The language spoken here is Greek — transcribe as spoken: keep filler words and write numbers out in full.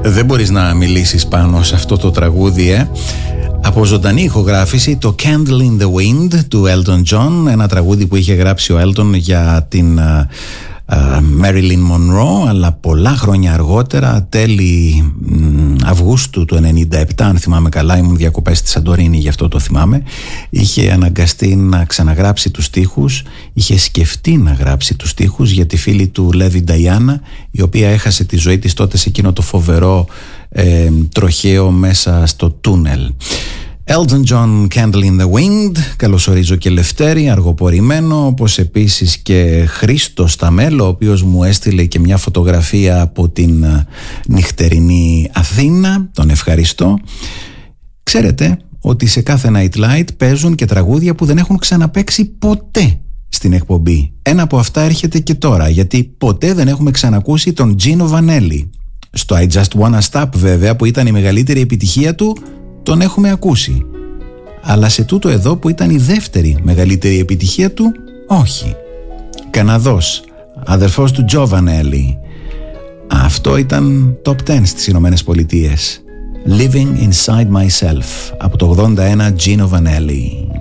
Δεν μπορείς να μιλήσεις πάνω σε αυτό το τραγούδι, ε. Από ζωντανή ηχογράφηση, το Candle in the Wind του Elton John, ένα τραγούδι που είχε γράψει ο Elton για την uh, uh, Marilyn Monroe, αλλά πολλά χρόνια αργότερα, τέλη mm, Αυγούστου του ενενήντα επτά, αν θυμάμαι καλά, ήμουν διακοπές στη Σαντορίνη, γι' αυτό το θυμάμαι, είχε αναγκαστεί να ξαναγράψει τους στίχους, είχε σκεφτεί να γράψει τους στίχους για τη φίλη του Λέβι Νταϊάννα, η οποία έχασε τη ζωή της τότε σε εκείνο το φοβερό ε, τροχαίο μέσα στο τούνελ. Elton John, Candle in the Wind. Καλωσορίζω και Λευτέρη, αργοπορημένο, όπως επίσης και Χρήστο Σταμέλο, ο οποίος μου έστειλε και μια φωτογραφία από την νυχτερινή Αθήνα. Τον ευχαριστώ. Ξέρετε ότι σε κάθε Night Light παίζουν και τραγούδια που δεν έχουν ξαναπαίξει ποτέ στην εκπομπή. Ένα από αυτά έρχεται και τώρα, γιατί ποτέ δεν έχουμε ξανακούσει τον Gino Vanelli. Στο I Just Wanna Stop, βέβαια, που ήταν η μεγαλύτερη επιτυχία του, τον έχουμε ακούσει. Αλλά σε τούτο εδώ, που ήταν η δεύτερη μεγαλύτερη επιτυχία του, όχι. Καναδός, αδερφός του Τζο Βανέλη. Αυτό ήταν top δέκα στις Ηνωμένες Πολιτείες. Living Inside Myself, από το ογδόντα ένα, Gino Vanelli.